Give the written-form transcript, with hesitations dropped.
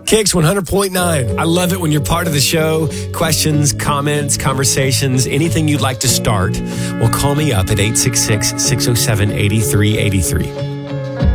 Kicks 100.9. I love it when you're part of the show. Questions, comments, conversations, anything you'd like to start. Well, call me up at 866-607-8383.